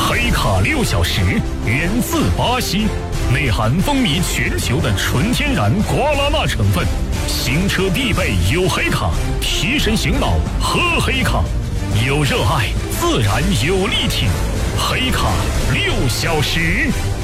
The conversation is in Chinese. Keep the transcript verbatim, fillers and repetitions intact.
黑卡六小时，源自巴西，内含风靡全球的纯天然瓜拉纳成分。行车必备有黑卡，提神醒脑喝黑卡，有热爱自然有力挺。黑卡六小时。